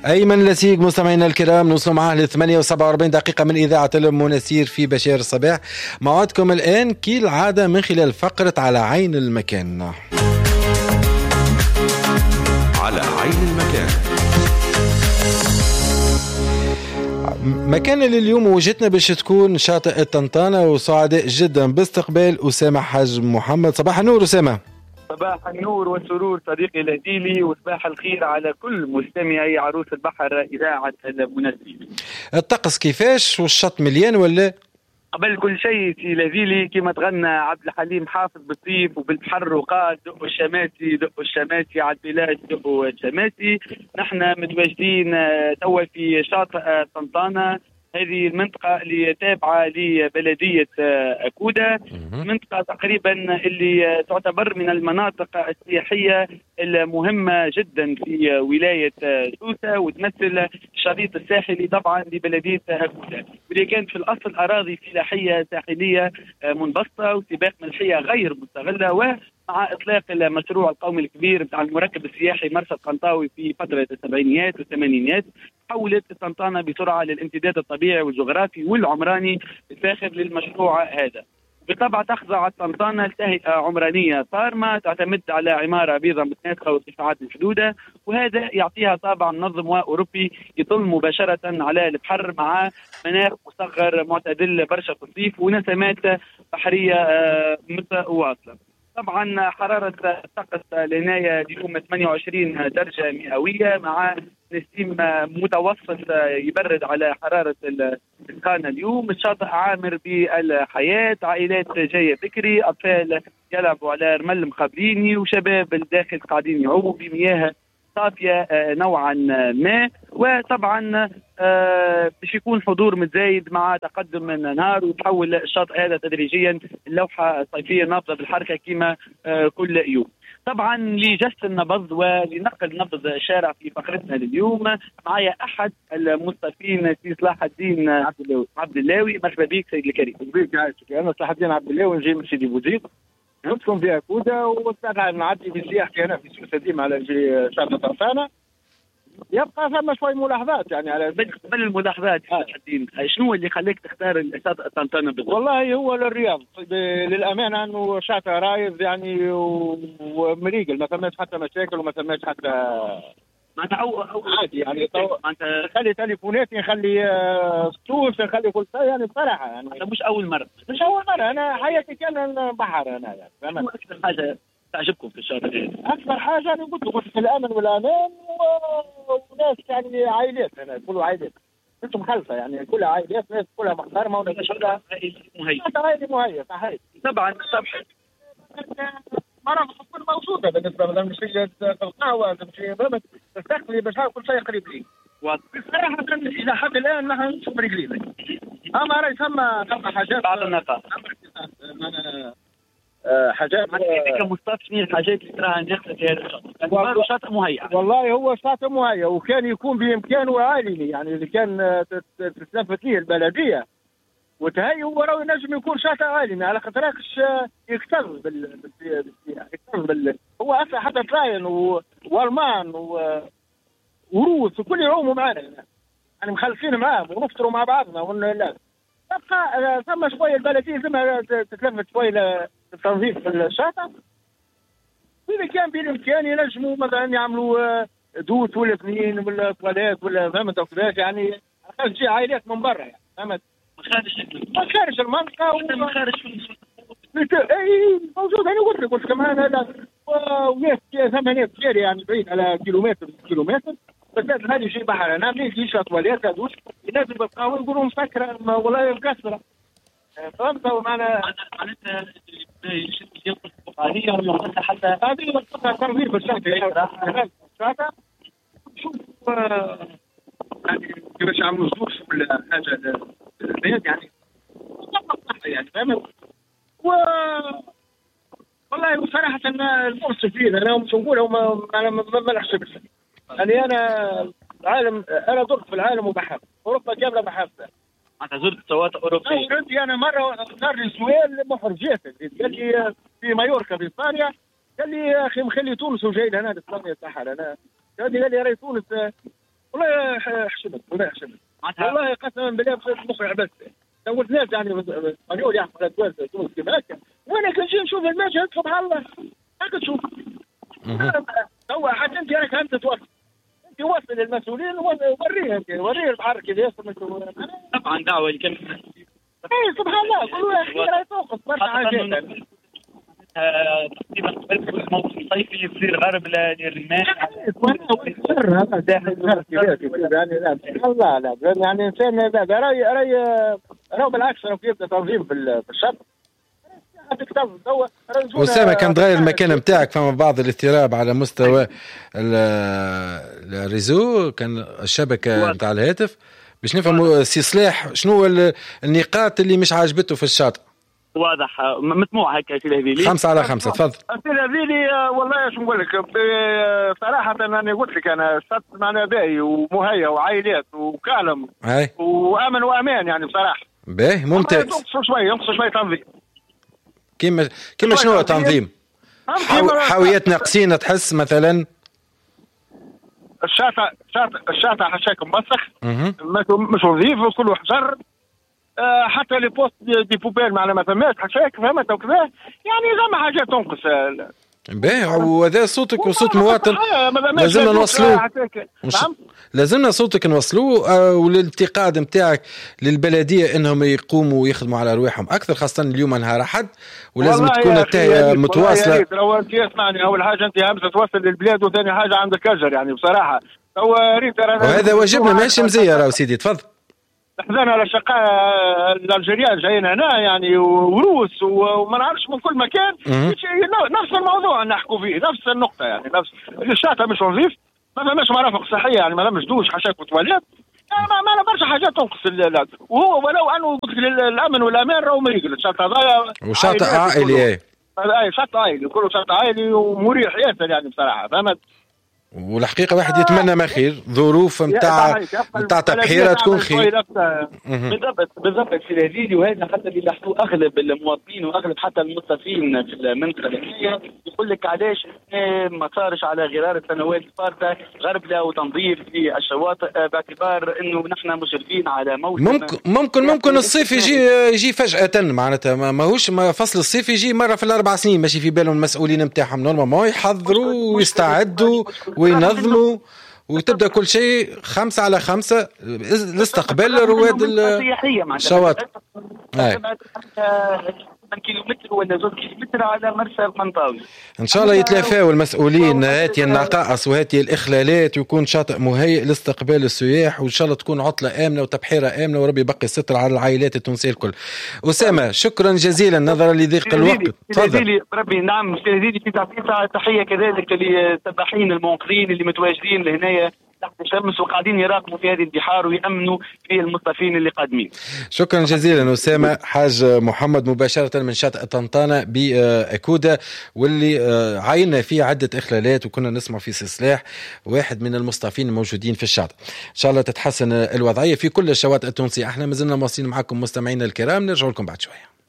أيمن لسيق مستمعينا الكرام، نوصل معاه ل 48 دقيقة من إذاعة المناسير في بشير الصباح. موعدكم الآن كالعادة من خلال فقرة على عين المكان. على عين المكان، مكان اللي اليوم وجدتنا باش تكون شاطئ الطنطانة، وسعداء جدا باستقبال أسامة حاج محمد. صباح النور أسامة. صباح النور والسرور صديقي الهديلي، وصباح الخير على كل مستمعي عروس البحر إذاعة المناسير. الطقس كيفاش والشط مليان ولا؟ قبل كل شيء سي الهديلي كما تغنى عبد الحليم حافظ بالطيف وبالبحر وقال دقوا الشماسي دقوا الشماسي على البلاد دقوا الشماسي. نحن متواجدين توا في شاطئ طنطانة، هذه المنطقة اللي تابعة لبلدية أكودة، منطقة تقريبا اللي تعتبر من المناطق السياحية المهمة جدا في ولاية سوسة، وتمثل الشريط الساحلي طبعا لبلدية أكودة، واللي كانت في الأصل أراضي فلاحية ساحلية منبسطة وسباق ملحية غير مستغلة. ومع إطلاق المشروع القومي الكبير بتاع المركب السياحي مرسى القنطاوي في فترة السبعينيات والثمانينيات، حولت طنطانة بسرعة للامتداد الطبيعي والجغرافي والعمراني الفاخر للمشروع هذا. بالطبع تخضع طنطانة لتهيئة عمرانية صارمة تعتمد على عمارة بيضاء متناسقة وارتفاعات محدودة، وهذا يعطيها طابع منظم وأوروبي يطل مباشرة على البحر مع مناخ مصغر معتدل برشا في الصيف ونسمات بحرية متواصلة. طبعا حرارة الطقس لهنايا اليوم 28 درجة مئوية مع نسيم متوسط يبرد على حرارة السخانة. اليوم الشاطئ عامر بالحياة، عائلات جاية بكري، أطفال يلعبوا على رمل مقابليني، وشباب الداخل قاعدين يعوموا بمياه صافية نوعا ما. وطبعا باش يكون حضور متزايد مع تقدم النهار، وتحول الشاطئ هذا تدريجيا اللوحة الصيفية نابضة بالحركة كما كل يوم. طبعا لجس النبض ولنقل نبض الشارع في فقرتنا لليوم معايا احد المصطفين سي صلاح الدين عبد اللاوي. مرحبا بك سيد الكريم. بك عايشك، انا صلاح الدين عبد اللاوي، نجي من سيدي بوزيد، نسكن في أكودة، وطبعا نعدي بسياحتي هنا في سوسة ديما على جي شاطئ طنطانة. يبقى ثم شوي ملاحظات يعني على قبل الملاحظات صلاح الدين، شنو اللي خليك تختار شاطئ طنطانة بالضبط؟ والله هو للرياض للأمانة، أنه شاطئ رايض يعني ومريقل، ما ثماش حتى مشاكل وما ثماش حتى معناتها عادي يعني. نخلي تليفوناتي، نخلي سطوس، نخلي كل شيء يعني بصراحة يعني. مش أول مرة أنا حياتي كان بحر أنا يعني. شنو أكثر حاجة تعجبكم في الشاطئ؟ أكثر حاجة أنا قلت في الأمن والأمان، وناس يعني عائلات، أنا كله عائلات مش مخلفة يعني، كلها عائلات، ناس كلها محترمة وناس كلها عائلة مهيئة صحيح. طبعا مرة تكون موجودة بالنسبة مثلا مش في القهوة تمشي تستقبلي باش كل شيء قريب لي. بصراحة إلى حد الآن نحن نشوف رجلينا، أما رأي ثم حاجات بعض النقاط حاجات كمصطفى. شنو الحاجات اللي تراها ناقصة في هذا الشاطئ؟ شاطئ مهيئ والله، هو شاطئ مهيئ، وكان يكون بإمكانه عالمي يعني، اللي كان تتلفت فيه البلدية وتهيئ، هو راه ينجم يكون شاطئ عالمي، على خاطرش يكتظ هو اصلا حتى تراين والمان وروس وكل يعوموا معنا يعني مخلفين معاهم ونفطروا مع بعضنا لا تبقى ثم شويه البلديه لازمها تتلفت شويه للتنظيف في الشاطئ. إذا كان بإمكان ينجموا مثلا يعملوا دوت ولا اثنين ولا تواليت ولا فهمت وكذا يعني، تجي عائلات من برا يعني فهمت، خارج المنطقة اي موجود. انا قلت كمان هذا وناس ثمانية كثير يعني بعيد على كيلومتر بس هذه شيء بحر. انا منين يجي تواليت هذوش لازم يبقاو يقولوا مسكرة والله مكسرة، فهمت معنا معناتها الفقهانية ولا حتى هذه تنظيف الشاطئ. شوف يعني كيفاش يعملوا زوج ولا حاجة البيت يعني يعني فهمت. والله بصراحة المنصفين أنا مش نقولهم، أنا ما نحسبش يعني. أنا العالم، أنا زرت في العالم وبحثت أوروبا كاملة بحثتها. أنت زرت شواطئ أوروبية؟ عندي أنا مرة صار لي سؤال محرج جدا، قال لي في مايوركا في إسبانيا، قال لي يا أخي مخلي تونس وجاي لهنا لإسبانيا الصحراء. أنا قال لي راهي تونس والله حشمت والله قسما بالله مخي عبث. لو قلت ناس يعني مليون يحصل تونس كيما هكا، وانا كنجي نشوف المشهد سبحان الله هكا تشوف. هو حتى انت راك انت توصل، انت وصل للمسؤولين وريه البحر كيفاش. طبعا دعوه الكل. اي سبحان الله كل واحد راه توقف برشا حاجات. الموسم الصيفي يصير غرب للرمال لا يعني انسان راهو بالعكس راهو يبدا تنظيم في الشط. أسامة كان تغير المكان متاعك، فما بعض الاضطراب على مستوى الريزو، كان الشبكة متاع الهاتف، باش نفهم سي صلاح شنو النقاط اللي مش عاجبته في الشاطئ. واضح مجموعة هكا في الهذيلي 5 على 5. تفضل. في الهذيلي والله شو نقول لك صراحة أنا قلت لك أنا الشط معنا باهي ومهيأ وعائلات وكالم وأمن وأمان يعني بصراحة باهي ممتاز. ينقصوا شوية تنظيم. كيما شنو تنظيم؟ حاويات ناقصين تحس مثلا؟ الشاطئ حشاك مبسخ مش نظيف وكله حجر. حتى لي بوست دي بوبيل معنا ما ثماش حشاك فهمت وكذا يعني زعما حاجات تنقص. باهي وهذا صوتك وصوت مواطن لازمنا نوصلوه. لازمنا صوتك نوصلوه والانتقاد نتاعك للبلديه انهم يقوموا ويخدموا على رواحهم اكثر، خاصه اليوم نهار احد ولازم تكون التهيئه متواصله. لو انت اسمعني، اول حاجه انت همزه توصل للبلاد، وثاني حاجه عندك اجر يعني بصراحه. وهذا واجبنا ماشي مزيه راهو سيدي. تفضل. حزنا على شقاء الالجيريان جايين هنا يعني وروس وما نعرفش من كل مكان نفس الموضوع نحكوا فيه، نفس النقطه يعني نفس الشاطئ مش نظيف، ما فماش مرافق صحيه يعني ما فماش دوش حشاك وتواليت يعني ما برشا حاجات تنقص. وهو ولو انه قلت الامن والامان راهو ما يقلق الشاطئ هذايا وشاطئ عائلي. اي شاطئ عائلي كله شاطئ عائلي ومريح ياسر يعني بصراحه فهمت. والحقيقه واحد يتمنى ما خير، ظروف نتاع تبحيره تكون خير. بالضبط في الهذيلي، وهذا حتى اللي لاحظوه اغلب المواطنين واغلب حتى المصطفين في المنطقه الهذيلة يقول لك علاش ما صارش على غرار السنوات الفارطه غربله وتنظيف في الشواطئ، باعتبار انه نحن مشرفين على موسم ممكن الصيف يجي فجاه معناتها ماهوش فصل الصيف يجي مره في ال4 سنين، ماشي في بالهم المسؤولين نتاعهم نورمالمون يحضروا ويستعدوا وينظموا وتبدا كل شيء 5 على 5 لاستقبال رواد الشواطئ. كيلومتر ولا 2 كيلومتر على مرسى المنطاوي. ان شاء الله يتلافاو المسؤولين هاتي النقائص وهاتي الاخلالات ويكون شاطئ مهيئ لاستقبال السياح، وان شاء الله تكون عطله امنه وتبحيره امنه، وربي يبقي الستر على العائلات التونسيه الكل. اسامه شكرا جزيلا نظرا لضيق الوقت. تفضل. ربي نعم في تحيه كذلك للسباحين المنقذين اللي متواجدين لهنايا تحت الشمس وقاعدين يراقبوا في هذه البحار ويأمنوا في المصطفين اللي قادمين. شكرا جزيلا أسامة حاج محمد مباشرة من شاطئ طنطانة بأكودة، واللي عاينا فيه عدة إخلالات وكنا نسمع في صلاح واحد من المصطفين الموجودين في الشاطئ. إن شاء الله تتحسن الوضعية في كل الشواطئ التونسية. احنا مازلنا مواصلين معكم مستمعينا الكرام، نرجع لكم بعد شوية.